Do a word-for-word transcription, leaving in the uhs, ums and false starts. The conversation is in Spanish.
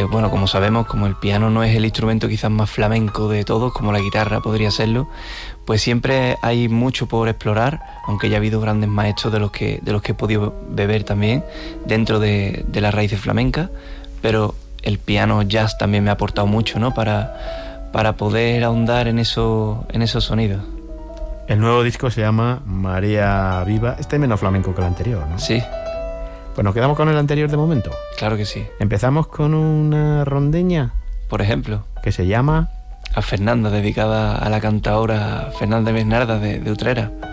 que, bueno, como sabemos, como el piano no es el instrumento quizás más flamenco de todos, como la guitarra podría serlo, pues siempre hay mucho por explorar, aunque ya ha habido grandes maestros de los que, de los que he podido beber también dentro de, de las raíces flamencas, pero el piano jazz también me ha aportado mucho, ¿no? Para, para poder ahondar en, eso, en esos sonidos. El nuevo disco se llama Marea Viva. Este es menos flamenco que el anterior, ¿no? Sí. Pues nos quedamos con el anterior de momento. Claro que sí. Empezamos con una rondeña. Por ejemplo. Que se llama... A Fernanda, dedicada a la cantaora Fernanda Bernarda de, de Utrera.